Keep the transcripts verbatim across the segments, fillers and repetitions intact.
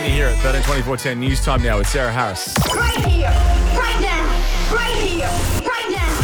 when you hear it. thirteen twenty-four ten News Time now with Sarah Harris. Right here, right now, right here, right now.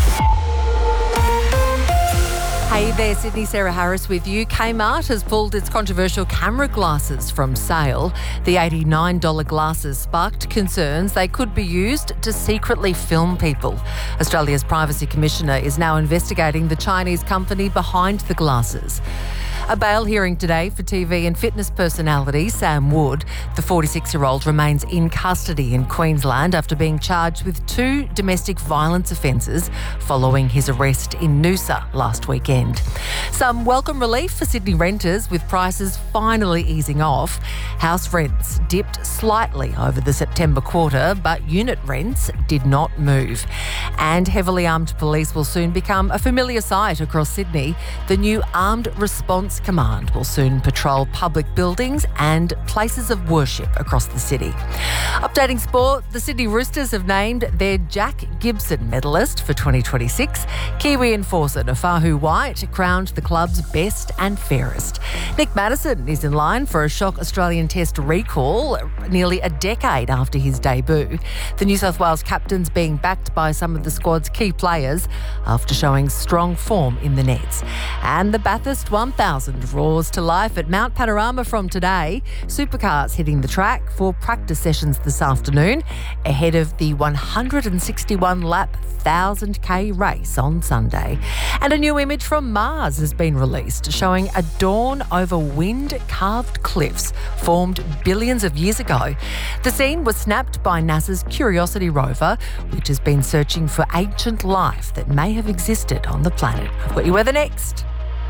Hey there, Sydney. Sarah Harris with you. Kmart has pulled its controversial camera glasses from sale. The eighty-nine dollars glasses sparked concerns they could be used to secretly film people. Australia's Privacy Commissioner is now investigating the Chinese company behind the glasses. A bail hearing today for T V and fitness personality Sam Wood. The forty-six-year-old remains in custody in Queensland after being charged with two domestic violence offences following his arrest in Noosa last weekend. Some welcome relief for Sydney renters with prices finally easing off. House rents dipped slightly over the September quarter, but unit rents did not move. And heavily armed police will soon become a familiar sight across Sydney. The new Armed Response Command will soon patrol public buildings and places of worship across the city. Updating sport, the Sydney Roosters have named their Jack Gibson medalist for twenty twenty-six. Kiwi enforcer Nafahu White crowned the club's best and fairest. Nick Maddison is in line for a shock Australian Test recall nearly a decade after his debut. The New South Wales captain's being backed by some of the squad's key players after showing strong form in the nets. And the Bathurst one thousand roars to life at Mount Panorama from today. Supercars hitting the track for practice sessions this afternoon ahead of the one hundred sixty-one lap one thousand k race on Sunday. And a new image from Mars has been released showing a dawn over wind-carved cliffs formed billions of years ago. The scene was snapped by NASA's Curiosity rover, which has been searching for ancient life that may have existed on the planet. I've got your weather next.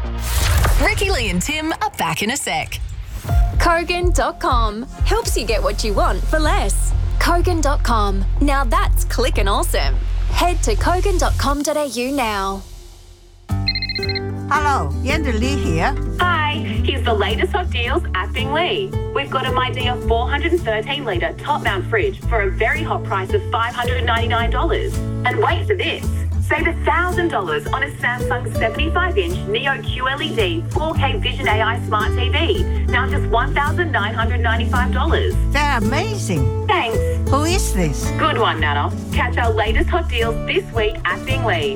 Ricky, Lee and Tim are back in a sec. Kogan dot com helps you get what you want for less. Kogan dot com. Now that's clickin' awesome. Head to Kogan dot com dot a u now. Hello, Yanda Lee here. Hi, here's the latest hot deals at Binglee. We've got a My Deal four hundred thirteen litre top mount fridge for a very hot price of five hundred ninety-nine dollars. And wait for this. Save one thousand dollars on a Samsung seventy-five inch Neo Q L E D four K Vision A I Smart T V. Now just one thousand nine hundred ninety-five dollars. They're amazing. Thanks. Who is this? Good one, Nana. Catch our latest hot deals this week at Binglee.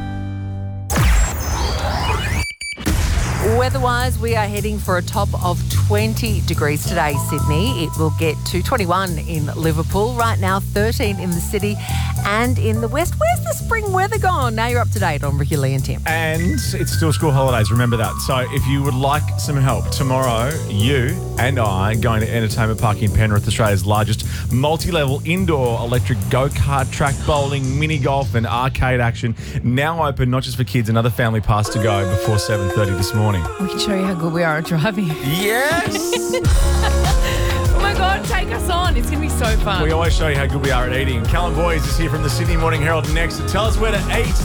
Weather-wise, we are heading for a top of twenty degrees today, Sydney. It will get to twenty-one in Liverpool. Right now, thirteen in the city and in the west. Where's the spring weather gone? Now you're up to date on Ricky, Lee and Tim. And it's still school holidays, remember that. So if you would like some help, tomorrow you and I are going to Entertainment Park in Penrith, Australia's largest multi-level indoor electric go-kart track, bowling, mini golf and arcade action. Now open not just for kids, another family pass to go before seven thirty this morning. We can show you how good we are at driving. Yes! Oh my God, take us on. It's going to be so fun. We always show you how good we are at eating. Callum Boys is here from the Sydney Morning Herald next to tell us where to eat.